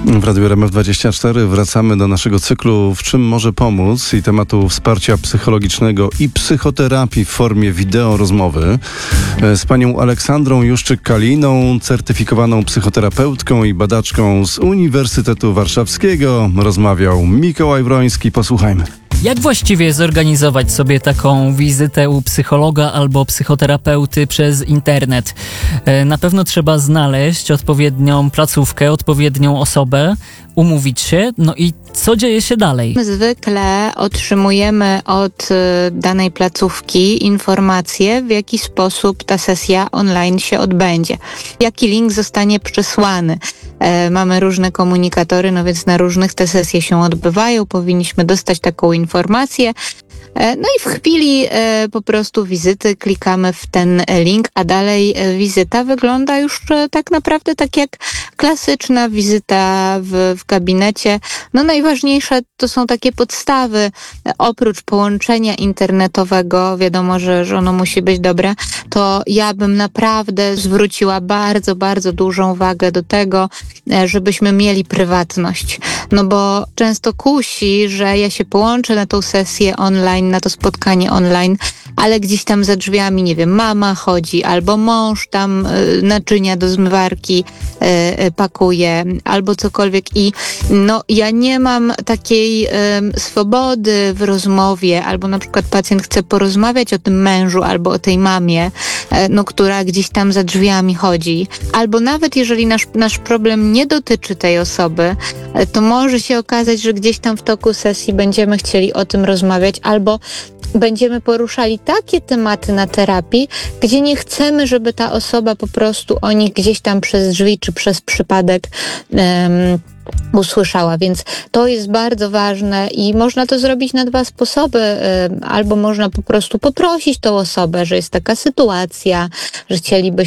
W Radiu RMF24 wracamy do naszego cyklu W czym może pomóc i tematu wsparcia psychologicznego i psychoterapii w formie wideo rozmowy z panią Aleksandrą Juszczyk-Kaliną, certyfikowaną psychoterapeutką i badaczką z Uniwersytetu Warszawskiego. Rozmawiał Mikołaj Wroński. Posłuchajmy. Jak właściwie zorganizować sobie taką wizytę u psychologa albo psychoterapeuty przez internet? Na pewno trzeba znaleźć odpowiednią placówkę, odpowiednią osobę, umówić się, no i co dzieje się dalej? Zwykle otrzymujemy od danej placówki informacje, w jaki sposób ta sesja online się odbędzie. Jaki link zostanie przesłany. Mamy różne komunikatory, no więc na różnych te sesje się odbywają. Powinniśmy dostać taką informację. No i w chwili po prostu wizyty klikamy w ten link, a dalej wizyta wygląda już tak naprawdę tak jak klasyczna wizyta w gabinecie. No najważniejsze to są takie podstawy. Oprócz połączenia internetowego, wiadomo, że ono musi być dobre, to ja bym naprawdę zwróciła bardzo, bardzo dużą wagę do tego, żebyśmy mieli prywatność. No bo często kusi, że ja się połączę na tą sesję online, na to spotkanie online, ale gdzieś tam za drzwiami, nie wiem, mama chodzi, albo mąż tam naczynia do zmywarki pakuje, albo cokolwiek i no ja nie mam takiej swobody w rozmowie, albo na przykład pacjent chce porozmawiać o tym mężu, albo o tej mamie, no która gdzieś tam za drzwiami chodzi, albo nawet jeżeli nasz problem nie dotyczy tej osoby, to może się okazać, że gdzieś tam w toku sesji będziemy chcieli o tym rozmawiać, albo będziemy poruszali takie tematy na terapii, gdzie nie chcemy, żeby ta osoba po prostu o nich gdzieś tam przez drzwi czy przez przypadek usłyszała, więc to jest bardzo ważne i można to zrobić na dwa sposoby. Albo można po prostu poprosić tą osobę, że jest taka sytuacja, że chcielibyśmy